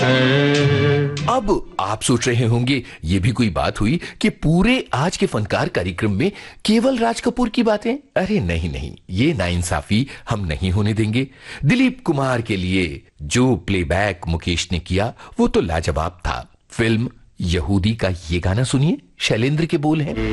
अब आप सोच रहे होंगे ये भी कोई बात हुई कि पूरे आज के फनकार कार्यक्रम में केवल राज कपूर की बातें। अरे नहीं नहीं, ये नाइंसाफी हम नहीं होने देंगे। दिलीप कुमार के लिए जो प्लेबैक मुकेश ने किया वो तो लाजवाब था। फिल्म यहूदी का ये गाना सुनिए, शैलेंद्र के बोल हैं।